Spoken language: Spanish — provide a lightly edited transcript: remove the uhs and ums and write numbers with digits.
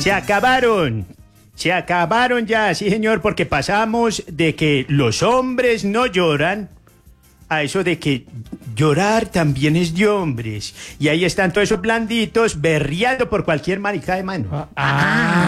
Se acabaron. Se acabaron ya, sí señor, porque pasamos de que los hombres no lloran a eso de que llorar también es de hombres. Y ahí están todos esos blanditos berreando por cualquier marica de mano.